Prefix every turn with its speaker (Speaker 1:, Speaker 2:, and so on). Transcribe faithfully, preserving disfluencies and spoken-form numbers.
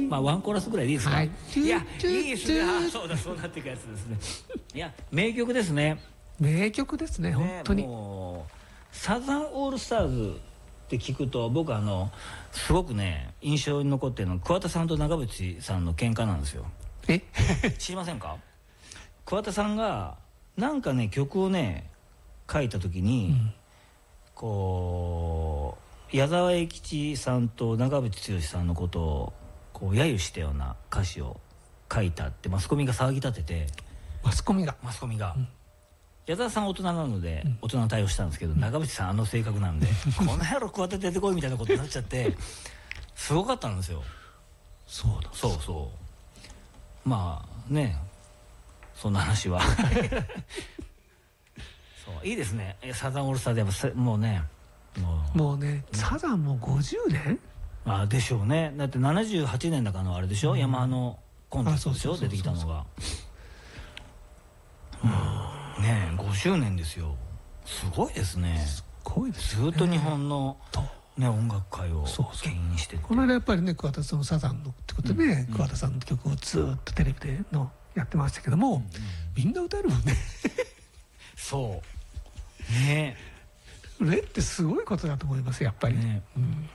Speaker 1: まあワンコーラスぐらいでいいですか。
Speaker 2: はい、
Speaker 1: いやいいですね。あ、そうだ、そうなっていくやつですね。いや名曲ですね。
Speaker 2: 名曲ですね、本当に。
Speaker 1: もうサザンオールスターズって聞くと、僕あのすごくね印象に残ってるのは桑田さんと長渕さんの喧嘩なんですよ。
Speaker 2: え
Speaker 1: 知りませんか。桑田さんがなんかね曲をね書いた時に、うん、こう矢沢永吉さんと長渕剛さんのことをこう揶揄したような歌詞を書いたってマスコミが騒ぎ立てて。
Speaker 2: マスコミが
Speaker 1: マスコミが、うん、矢沢さん大人なので大人の対応したんですけど、うん、長渕さんあの性格なんでこの野郎桑田出てこいみたいなことになっちゃってすごかったんですよ。
Speaker 2: そうだ、
Speaker 1: そうそう、まあね、そんな話はそういいですね。サザンオールスターでやっぱもうね
Speaker 2: もうもうね、サザンもごじゅうねん
Speaker 1: あでしょうね。だってななじゅうはちねんだかのあれでしょ、うん、ヤマハのコンテストでしょ、出てきたのが。ねえごじゅうねんですよ。すごいですね。
Speaker 2: すごいですよね。
Speaker 1: ずっと日本の、ね、音楽界を牽引してて、
Speaker 2: この間やっぱりね桑田さんのサザンのってことでね、うん、桑田さんの曲をずっとテレビでのやってましたけども、うんうん、みんな歌えるもんね
Speaker 1: そうねえ、
Speaker 2: それってすごいことだと思いますやっぱりね、うん、